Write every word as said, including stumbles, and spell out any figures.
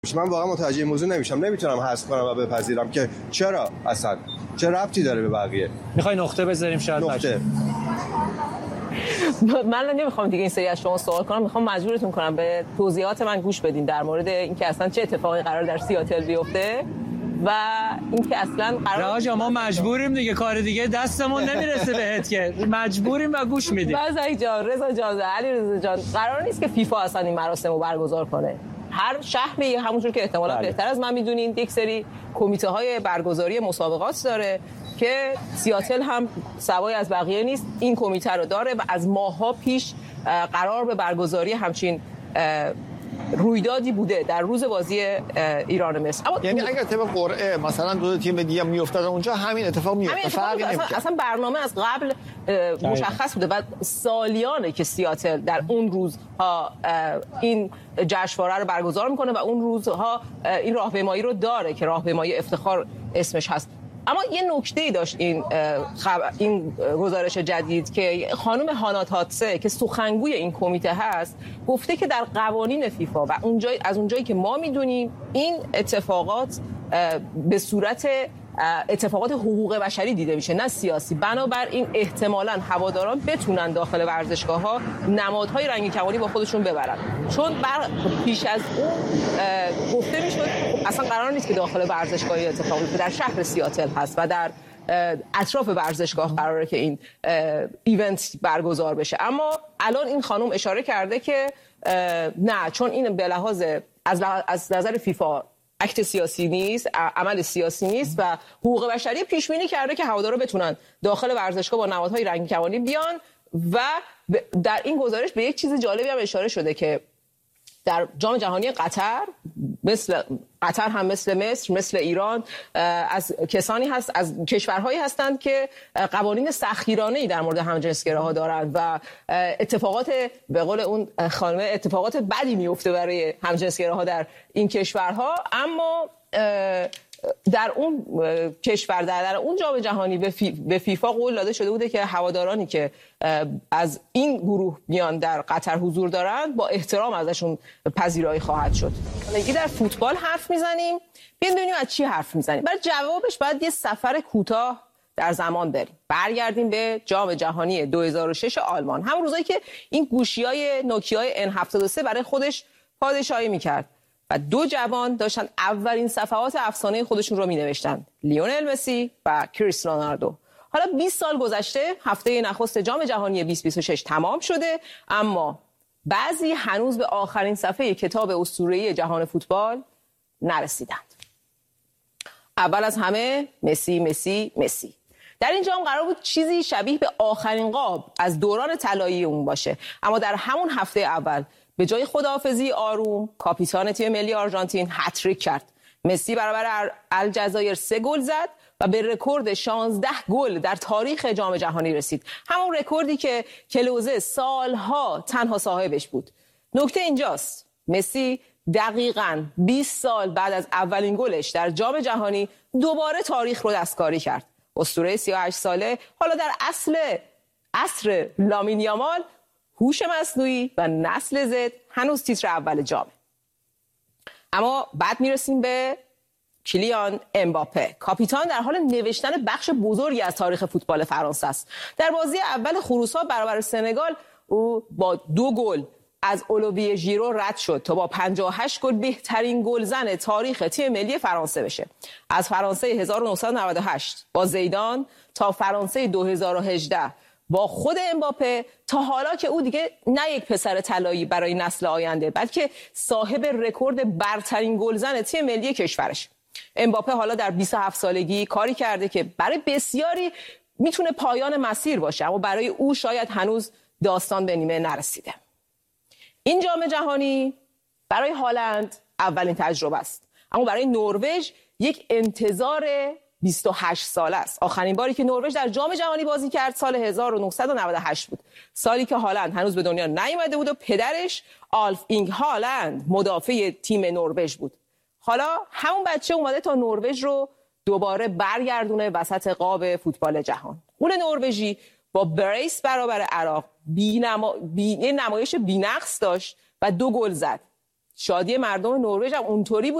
من واقعا متوجه این موضوع نمیشم، نمیتونم حذف کنم و بپذیرم که چرا اصلا چه ربطی داره به بقیه. میخوای نقطه بذاریم شاید نقطه. من نمیخوام دیگه این سری از شما سوال کنم، میخوام مجبورتون کنم به توضیحات من گوش بدین در مورد اینکه اصلا چه اتفاقی قرار در سیاتل بیفته و اینکه اصلا قرار راجا ما مجبوریم دیگه، کار دیگه دستمون نمیرسه بهت که مجبوریم و گوش میدیم. رضا جان رضا جان علی رضا جان قرار نیست که فیفا اصلا این مراسم رو برگزار کنه. هر شهری همونجور که احتمالاً بهتر از من میدونین یک سری کمیته های برگزاری مسابقات داره که سیاتل هم سوای از بقیه نیست، این کمیته رو داره و از ماه‌ها پیش قرار به برگزاری همچین رویدادی بوده در روز بازی ایران مصر. اما یعنی اگر طبق قرعه مثلا دو تیم دیگه میافتاد اونجا همین اتفاق میفته، فرقی نمیکنه. اصلا, اصلا برنامه از قبل مشخص بوده و سالیانه که سیاتل در اون روزها این جشنواره رو برگزار میکنه و اون روزها این راهپیمایی رو داره که راهپیمایی افتخار اسمش هست. اما یه نکته‌ای داشت این خب... این گزارش جدید که خانم هانا تاتسه که سخنگوی این کمیته هست گفته که در قوانین فیفا و اونجای از اونجایی که ما میدونیم این اتفاقات به صورت اتفاقات حقوق بشری دیده میشه نه سیاسی، بنابراین احتمالاً هواداران بتونن داخل ورزشگاه‌ها نمادهای رنگی کمانی با خودشون ببرن، چون بر پیش از اون گفته میشد اصلا قرار نیست که داخل ورزشگاهی اتفاق بیفته، در شهر سیاتل هست و در اطراف ورزشگاه قراره که این ایونت برگزار بشه. اما الان این خانم اشاره کرده که نه، چون این به لحاظ از, از نظر فیفا اکت سیاسی نیست، عمل سیاسی نیست و حقوق بشری پیش بینی کرده که هوادارا بتونن داخل ورزشگاه با نمادهای رنگی کمانی بیان و در این گزارش به یک چیز جالبی هم اشاره شده که در جام جهانی قطر مثل قطر هم مثل مصر مثل ایران از کسانی هست از کشورهایی هستند که قوانین سختگیرانه‌ای در مورد همجنسگراها دارند و اتفاقات به قول اون خانم اتفاقات بدی میفته برای همجنسگراها در این کشورها. اما در اون کشور در, در اون جام جهانی به, فی، به فیفا قول داده شده بوده که هوادارانی که از این گروه میان در قطر حضور دارند با احترام ازشون پذیرایی خواهد شد. اگه در فوتبال حرف میزنیم بیایم ببینیم از چی حرف میزنیم. برای جوابش باید یه سفر کوتاه در زمان بریم، برگردیم به جام جهانی دو هزار و شش آلمان، همون روزایی که این گوشی‌های نوکیای ان هفتاد و سه برای خودش پادشاهی میکرد و دو جوان داشتن اولین صفحات افسانه خودشون رو می‌نوشتن، لیونل مسی و کریستیانو رونالدو. حالا بیست سال گذشته، هفته نخست جام جهانی بیست بیست و شش تمام شده، اما بعضی هنوز به آخرین صفحه کتاب اسطوره‌ای جهان فوتبال نرسیدند. اول از همه مسی مسی مسی. در این جام قرار بود چیزی شبیه به آخرین قاب از دوران طلایی اون باشه، اما در همون هفته اول به جای خداحافظی آروم، کاپیتان تیم ملی آرژانتین هتریک کرد. مسی برابر الجزایر سه گل زد و به رکورد شانزده گل در تاریخ جام جهانی رسید. همون رکوردی که کلوزه سالها تنها صاحبش بود. نکته اینجاست، مسی دقیقاً بیست سال بعد از اولین گلش در جام جهانی دوباره تاریخ رو دستکاری کرد. اسطوره سی و هشت ساله حالا در اصل عصر لامین یامال، هوش مصنوعی و نسل زد هنوز تیتر اول جامه. اما بعد میرسیم به کیلیان امباپه. کاپیتان در حال نوشتن بخش بزرگی از تاریخ فوتبال فرانسه است. در بازی اول خروس‌ها برابر سنگال او با دو گل از اولیویه ژیرو رد شد تا با پنجاه و هشت گل بهترین گلزن تاریخ تیم ملی فرانسه بشه. از فرانسه هزار و نهصد و نود و هشت با زیدان تا فرانسه دو هزار و هجده با خود امباپه تا حالا که او دیگه نه یک پسر طلایی برای نسل آینده، بلکه صاحب رکورد برترین گلزن تیم ملی کشورش. امباپه حالا در بیست و هفت سالگی کاری کرده که برای بسیاری میتونه پایان مسیر باشه، اما برای او شاید هنوز داستان به نیمه نرسیده. این جام جهانی برای هالند اولین تجربه است، اما برای نروژ یک انتظار بیست و هشت ساله است. آخرین باری که نروژ در جام جهانی بازی کرد سال هزار و نهصد و نود و هشت بود، سالی که هالند هنوز به دنیا نیامده بود و پدرش آلف اینگ هالند مدافع تیم نروژ بود. حالا همون بچه اومده تا نروژ رو دوباره برگردونه وسط قاب فوتبال جهان. اون نروژی با بریس برابر عراق بی نما... بی... نمایش بی‌نقص داشت و دو گل زد. شادی مردم نروژ هم اونطوری بود